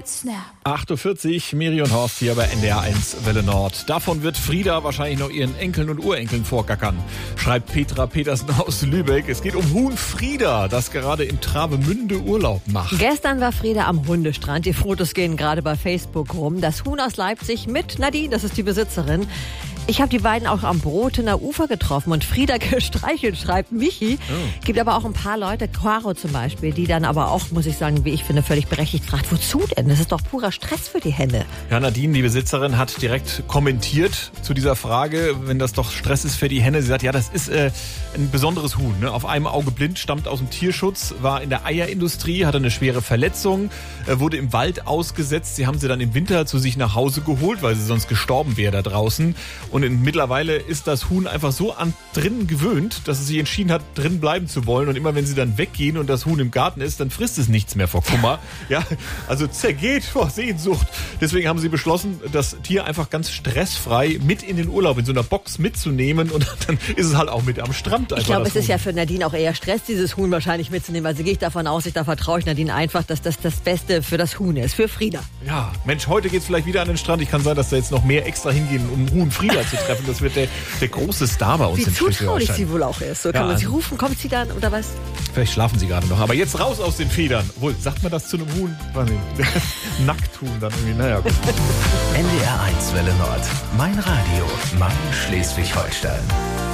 Snap. 8.40 Uhr, Miri und Horst hier bei NDR1 Welle Nord. Davon wird Frieda wahrscheinlich noch ihren Enkeln und Urenkeln vorgackern, schreibt Petra Petersen aus Lübeck. Es geht um Huhn Frieda, das gerade im Travemünde Urlaub macht. Gestern war Frieda am Hundestrand. Die Fotos gehen gerade bei Facebook rum. Das Huhn aus Leipzig mit Nadine, das ist die Besitzerin. Ich habe die beiden auch am Brotener Ufer getroffen und Frieda gestreichelt, schreibt Michi. Gibt aber auch ein paar Leute, Caro zum Beispiel, die dann aber auch, muss ich sagen, wie ich finde, völlig berechtigt fragt, wozu denn? Das ist doch purer Stress für die Henne. Ja, Nadine, die Besitzerin, hat direkt kommentiert zu dieser Frage, wenn das doch Stress ist für die Henne. Sie sagt, ja, das ist ein besonderes Huhn. Ne? Auf einem Auge blind, stammt aus dem Tierschutz, war in der Eierindustrie, hatte eine schwere Verletzung, wurde im Wald ausgesetzt. Sie haben sie dann im Winter zu sich nach Hause geholt, weil sie sonst gestorben wäre da draußen. Und mittlerweile ist das Huhn einfach so an drinnen gewöhnt, dass es sich entschieden hat, drin bleiben zu wollen. Und immer wenn sie dann weggehen und das Huhn im Garten ist, dann frisst es nichts mehr vor Kummer. Ja, also zergeht vor Sehnsucht. Deswegen haben sie beschlossen, das Tier einfach ganz stressfrei mit in den Urlaub, in so einer Box mitzunehmen. Und dann ist es halt auch mit am Strand. Ich glaube, es ist ja für Nadine auch eher Stress, dieses Huhn wahrscheinlich mitzunehmen. Also gehe ich davon aus, da vertraue ich Nadine einfach, dass das das Beste für das Huhn ist, für Frieda. Ja, Mensch, heute geht's vielleicht wieder an den Strand. Ich kann sein, dass da jetzt noch mehr extra hingehen, um Huhn Frieda zu treffen. Das wird der große Star bei uns in Schleswig-Holstein. Wie zutraulich sie wohl auch ist. So kann man sie rufen, kommt sie dann oder was? Vielleicht schlafen sie gerade noch. Aber jetzt raus aus den Federn. Wohl, sagt man das zu einem Huhn? Nackthuhn dann irgendwie. Naja, gut. NDR1 Welle Nord. Mein Radio. Mein Schleswig-Holstein.